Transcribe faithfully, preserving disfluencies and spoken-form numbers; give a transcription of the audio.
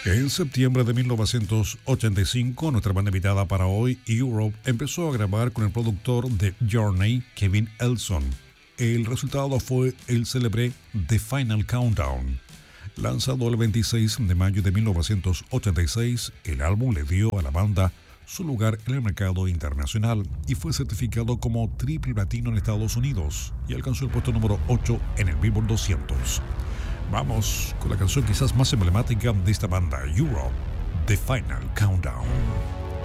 En septiembre de mil novecientos ochenta y cinco, nuestra banda invitada para hoy, Europe, empezó a grabar con el productor de Journey, Kevin Elson. El resultado fue el célebre The Final Countdown. Lanzado el veintiséis de mayo de mil novecientos ochenta y seis, el álbum le dio a la banda su lugar en el mercado internacional y fue certificado como triple platino en Estados Unidos y alcanzó el puesto número ocho en el Billboard doscientos. Vamos con la canción quizás más emblemática de esta banda, Europe, The Final Countdown.